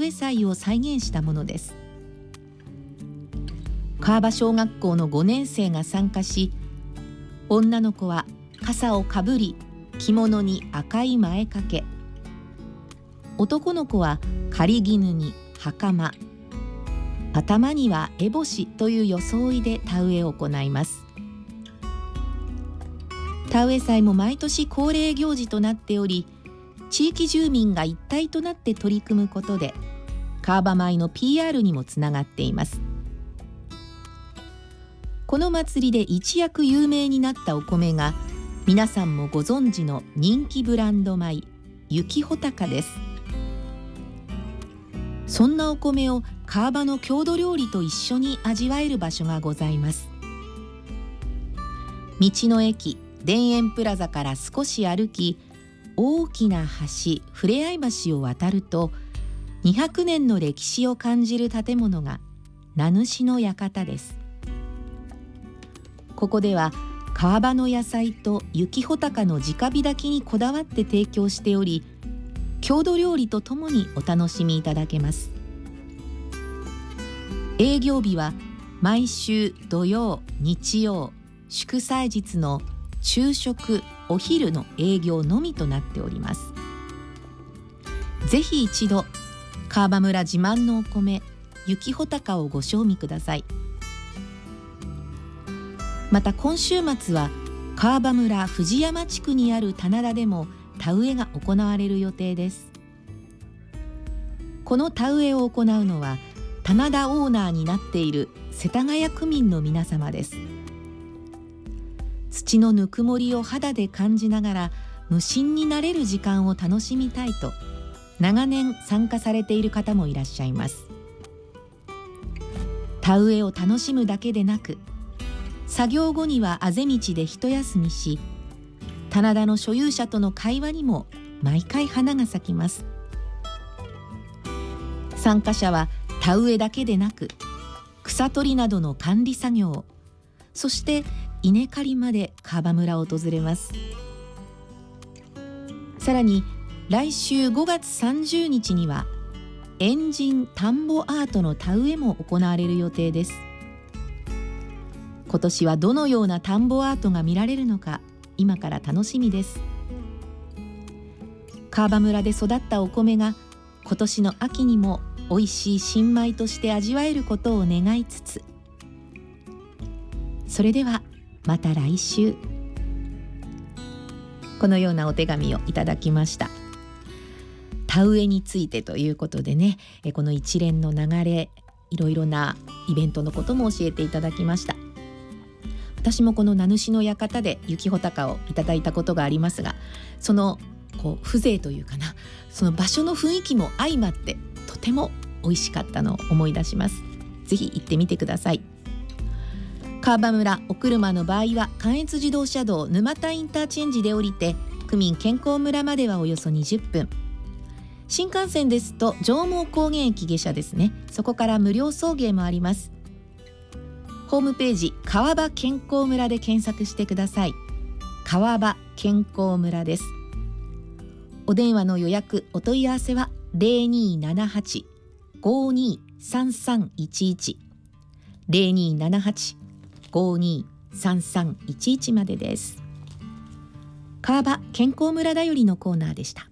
植祭を再現したものです。川場小学校の5年生が参加し、女の子は笠をかぶり着物に赤い前掛け、男の子は狩衣に袴、頭には烏帽子という装いで田植えを行います。田植え祭も毎年恒例行事となっており、地域住民が一体となって取り組むことで川場米の PR にもつながっています。この祭りで一躍有名になったお米が、皆さんもご存知の人気ブランド米雪穂高です。そんなお米を川場の郷土料理と一緒に味わえる場所がございます。道の駅田園プラザから少し歩き、大きな橋ふれあい橋を渡ると、200年の歴史を感じる建物が名主の館です。ここでは川場の野菜と雪穂高の直火炊きにこだわって提供しており、郷土料理とともにお楽しみいただけます。営業日は毎週土曜、日曜、祝祭日の昼食、お昼の営業のみとなっております。ぜひ一度川場村自慢のお米雪穂高をご賞味ください。また今週末は川場村藤山地区にある棚田でも田植えが行われる予定です。この田植えを行うのは棚田オーナーになっている世田谷区民の皆様です。土のぬくもりを肌で感じながら無心になれる時間を楽しみたいと長年参加されている方もいらっしゃいます。田植えを楽しむだけでなく、作業後にはあぜ道で一休みし、棚田の所有者との会話にも毎回花が咲きます。参加者は田植えだけでなく、草取りなどの管理作業、そして稲刈りまで川場村を訪れます。さらに来週5月30日には円陣田んぼアートの田植えも行われる予定です。今年はどのような田んぼアートが見られるのか、今から楽しみです。川場村で育ったお米が今年の秋にも美味しい新米として味わえることを願いつつ、それではまた来週。このようなお手紙をいただきました。田植えについてということでね、この一連の流れ、いろいろなイベントのことも教えていただきました。私もこの名主の館で雪穂高をいただいたことがありますが、その風情というかな、その場所の雰囲気も相まってとても美味しかったのを思い出します。ぜひ行ってみてください。川場村お車の場合は関越自動車道沼田インターチェンジで降りて区民健康村まではおよそ20分、新幹線ですと上毛高原駅下車ですね。そこから無料送迎もあります。ホームページ川場健康村で検索してください。川場健康村です。お電話の予約お問い合わせは 0278-523311 0278-523311までです。川場健康村だよりのコーナーでした。